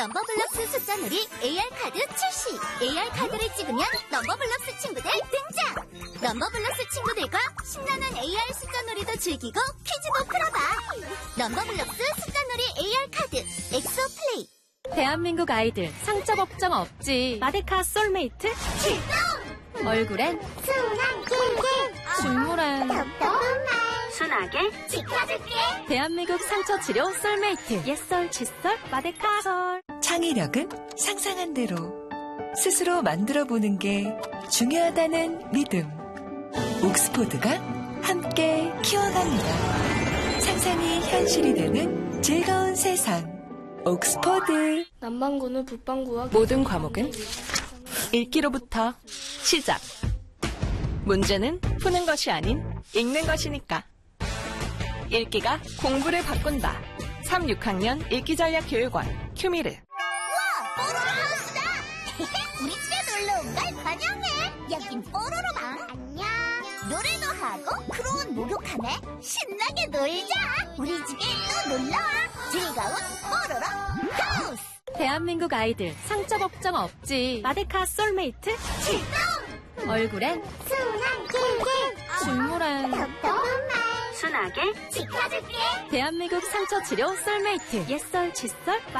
넘버블럭스 숫자놀이 AR카드 출시! AR카드를 찍으면 넘버블럭스 친구들 등장! 넘버블럭스 친구들과 신나는 AR 숫자놀이도 즐기고 퀴즈도 풀어봐! 넘버블럭스 숫자놀이 AR카드 엑소플레이. 대한민국 아이들 상처 걱정 없지. 마데카 솔메이트 출동! 얼굴엔 순한 꿀꿀 중물엔 답답한 말 순하게 지켜줄게! 대한민국 상처 치료 솔메이트 옛설 칫솔 마데카솔. 창의력은 상상한 대로 스스로 만들어보는 게 중요하다는 믿음. 옥스포드가 함께 키워갑니다. 상상이 현실이 되는 즐거운 세상. 옥스포드. 남반구는 북반구와 모든 과목은 읽기로부터 시작. 문제는 푸는 것이 아닌 읽는 것이니까. 읽기가 공부를 바꾼다. 3, 6학년 읽기전략교육원 큐미르. 뽀로로하우스다! 우리 집에 놀러 온 걸 환영해! 여긴 뽀로로방! 안녕! 노래도 하고 크로운 목욕하네! 신나게 놀자! 우리 집에 또 놀러와! 즐거운 뽀로로 하우스! 대한민국 아이들 상처 걱정 없지. 마데카 솔메이트 출동! 얼굴엔 순한 꿀꿀 중물엔 답답한 말 순하게 지켜줄게! 대한민국 상처 치료 솔메이트 옛설 칫솔